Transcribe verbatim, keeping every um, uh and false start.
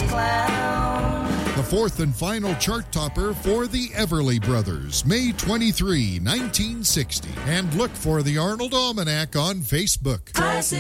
clown. The fourth and final chart topper for the Everly Brothers, May twenty-third, nineteen sixty. And look for the Arnold Almanac on Facebook. Classic